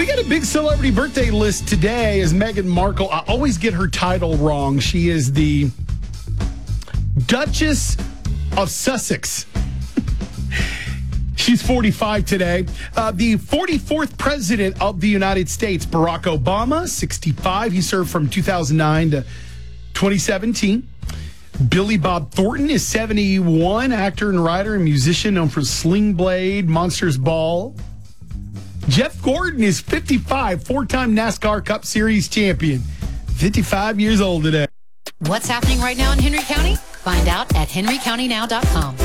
We got a big celebrity birthday list today as Meghan Markle. I always get her title wrong. She is the Duchess of Sussex. She's 45 today. The 44th president of the United States, Barack Obama, 65. He served from 2009 to 2017. Billy Bob Thornton is 71, actor and writer and musician known for Sling Blade, Monsters Ball. Jeff Gordon is 55, four-time NASCAR Cup Series champion. 55 years old today. What's happening right now in Henry County? Find out at henrycountynow.com.